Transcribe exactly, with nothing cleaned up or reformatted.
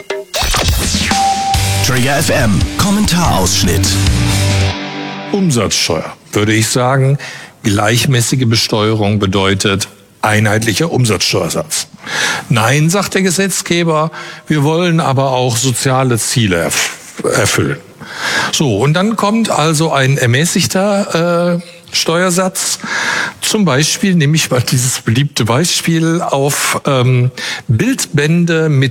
Trigger F M, Kommentarausschnitt. Umsatzsteuer, würde ich sagen, gleichmäßige Besteuerung bedeutet einheitlicher Umsatzsteuersatz. Nein, sagt der Gesetzgeber, wir wollen aber auch soziale Ziele erf- erfüllen. So, und dann kommt also ein ermäßigter äh, Steuersatz. Zum Beispiel nehme ich mal dieses beliebte Beispiel auf ähm, Bildbände mit